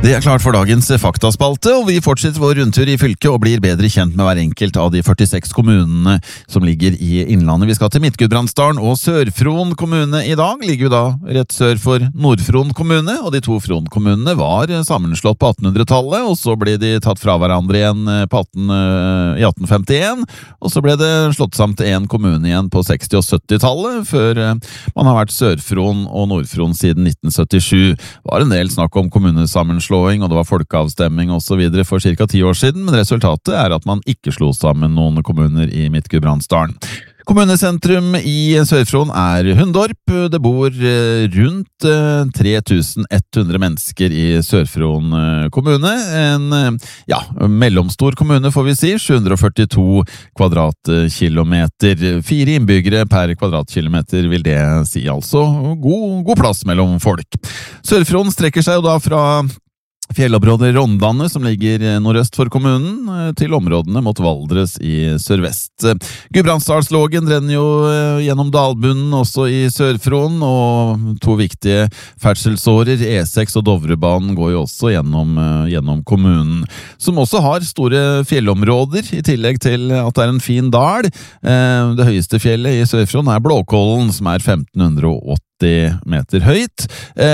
Det klart for dagens faktaspalte, og vi fortsetter vår rundtur i fylket og blir bedre kjent med hver enkelt av de 46 kommunene som ligger i innlandet. Vi skal til Midt-Gudbrandsdalen og Sør-Fron kommune i dag, ligger jo da rett sør for Nord-Fron kommune, og de to Fron-kommunene var sammenslått på 1800-tallet, og så ble de tatt fra hverandre igjen i 1851, og så ble det slått sammen til en kommune igjen på 60- og 70-tallet, før man har vært Sør-Fron og Nord-Fron siden 1977. Det var en del snakk om kommunesammenslåing, og det var folkeavstemming og så videre for ca. 10 år siden, men resultatet er at man ikke slo sammen noen kommuner i Midt-Gudbrandsdalen. Kommunesentrum i Sør-Fron er Hundorp. Det bor rundt 3100 mennesker i Sør-Fron kommune. En mellomstor kommune får vi si, 742 kvadratkilometer. 4 innbyggere per kvadratkilometer vil det si, altså god plass mellom folk. Sør-Fron strekker seg jo da fra fjellområdet Rondane, som ligger nordøst for kommunen, til områdene mot Valdres i sørvest. Gudbrandsdalslågen renner jo gjennom dalbunnen også i Sør-Fron, og to viktige ferdselsårer, E6 og Dovrebanen, går jo også gjennom kommunen, som også har store fjellområder, i tillegg til at det er en fin dal. Det høyeste fjellet i Sør-Fron er Blåkollen, som er 1580 meter høyt.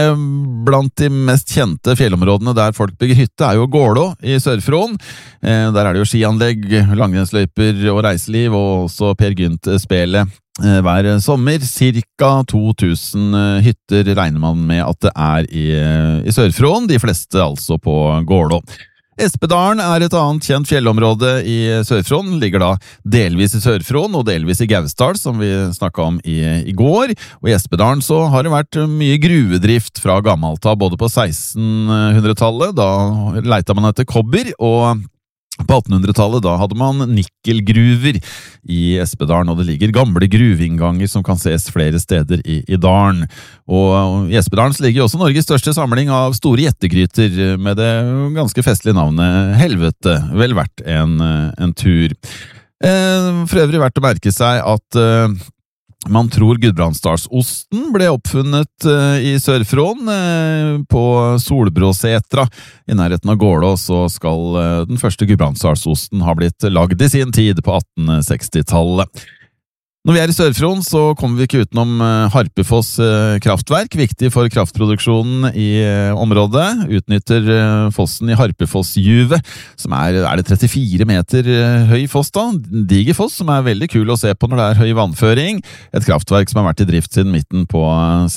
Blant de mest kjente fjellområdene der folk bygger hytte er jo Gålå i Sør-Fron. Der er det jo skianlegg, langrennsløyper og reiseliv, og også Per Gynt-spelet hver sommer. Cirka 2000 hytter regner man med at det er i Sør-Fron, de fleste altså på Gålå. Espedalen er et annet kjent fjellområde i Sør-Fron, ligger da delvis i Sør-Fron og delvis i Gausdal, som vi snakket om i går. Og i Espedalen så har det vært mye gruvedrift fra gammelt av, både på 1600-tallet, da leita man etter kobber, og på 1800-tallet da hadde man nikkelgruver i Espedalen, og det ligger gamle gruveinnganger som kan ses flere steder i dalen. Og i Espedalen så ligger også Norges største samling av store gjettegryter med det ganske festlige navnet Helvete. Vel verdt en tur. For øvrig verdt å merke seg at man tror Gudbrandsdalsosten ble oppfunnet i Sør-Fron på Solbråsetra. I nærheten av Gålå så skal den første Gudbrandsdalsosten ha blitt lagd i sin tid på 1860-tallet. Når vi er i Sør-Fron så kommer vi ikke utenom Harpefoss kraftverk, viktig for kraftproduksjonen i området. Utnytter fossen i Harpefossjuvet, som er det 34 meter høy foss da, diger foss, som er veldig kul å se på når det er høy vannføring. Et kraftverk som har vært i drift siden midten på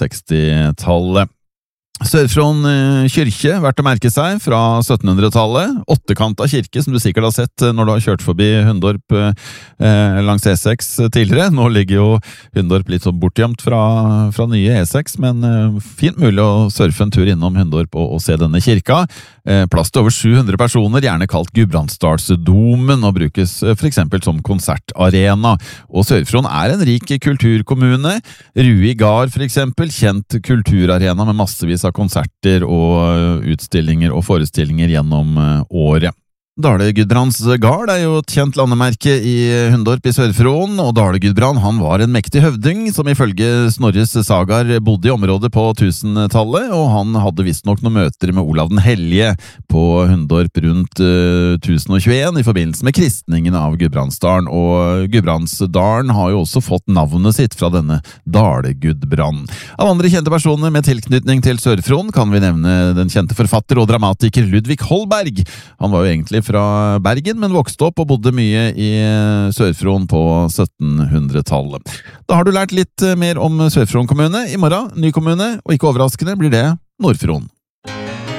60-tallet. Sør-Fron kyrkje, verdt å merke seg, fra 1700-tallet. Åttekanta kirke, som du sikkert har sett når du har kjørt forbi Hundorp langs E6 tidligere. Nå ligger jo Hundorp litt så bortgjemt fra nye E6, men fint mulig å surfe en tur innom Hundorp og se denne kirka. Plass til over 700 personer, gjerne kalt Gudbrandsdalsdomen, og brukes for eksempel som konsertarena. Og Sør-Fron er en rik kulturkommune. Rui Gard for eksempel, kjent kulturarena med massevis av konserter og utstillinger og forestillinger gjennom året. Dale-Gudbrands-Gard er jo et kjent landemerke i Hundorp i Sør-Fron, og Dale-Gudbrand han var en mektig høvding som ifølge Snorres sagaer bodde i området på 1000-tallet, og han hadde visstnok noen møter med Olav den Hellige på Hundorp rundt 1021 i forbindelse med kristningen av Gudbrandsdalen, og Gudbrandsdalen har jo også fått navnet sitt fra denne Dale-Gudbrand. Av andre kjente personer med tilknytning til Sør-Fron kan vi nevne den kjente forfatter og dramatiker Ludvig Holberg. Han var jo egentlig fra Bergen, men vokste opp og bodde mye i Sør-Fron på 1700-tallet. Da har du lært litt mer om Sør-Fron kommune. I morgen, ny kommune, og ikke overraskende blir det Nord-Fron.